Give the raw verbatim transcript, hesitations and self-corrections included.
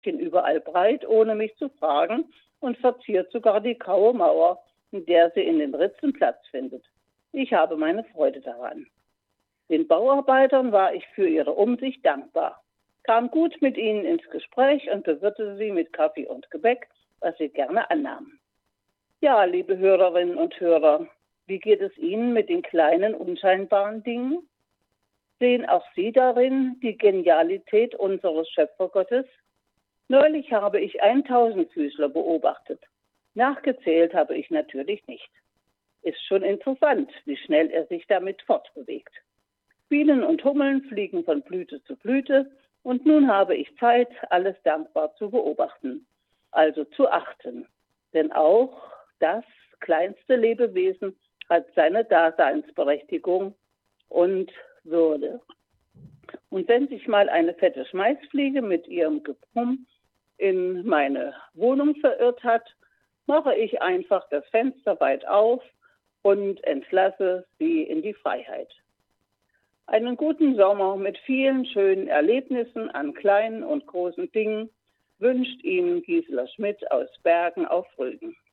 überall breit, ohne mich zu fragen, und verziert sogar die graue Mauer, in der sie in den Ritzen Platz findet. Ich habe meine Freude daran. Den Bauarbeitern war ich für ihre Umsicht dankbar, kam gut mit ihnen ins Gespräch und bewirtete sie mit Kaffee und Gebäck, was sie gerne annahmen. Ja, liebe Hörerinnen und Hörer, wie geht es Ihnen mit den kleinen, unscheinbaren Dingen? Sehen auch Sie darin die Genialität unseres Schöpfergottes? Neulich habe ich einen Tausendfüßler beobachtet. Nachgezählt habe ich natürlich nicht. Ist schon interessant, wie schnell er sich damit fortbewegt. Bienen und Hummeln fliegen von Blüte zu Blüte und nun habe ich Zeit, alles dankbar zu beobachten, also zu achten. Denn auch das kleinste Lebewesen hat seine Daseinsberechtigung und Würde. Und wenn sich mal eine fette Schmeißfliege mit ihrem Gebrumm in meine Wohnung verirrt hat, mache ich einfach das Fenster weit auf und entlasse sie in die Freiheit. Einen guten Sommer mit vielen schönen Erlebnissen an kleinen und großen Dingen wünscht Ihnen Gisela Schmidt aus Bergen auf Rügen.